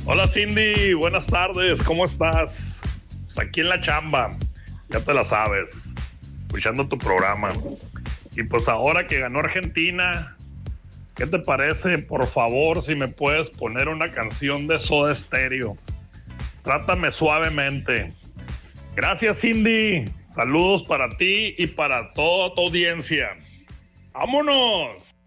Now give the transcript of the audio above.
Hola Cindy, buenas tardes, ¿cómo estás? Pues aquí en la chamba, ya te la sabes, escuchando tu programa. Y pues ahora que ganó Argentina, ¿qué te parece? Por favor, si me puedes poner una canción de Soda Stereo. Trátame suavemente. Gracias Cindy, saludos para ti y para toda tu audiencia. ¡Vámonos!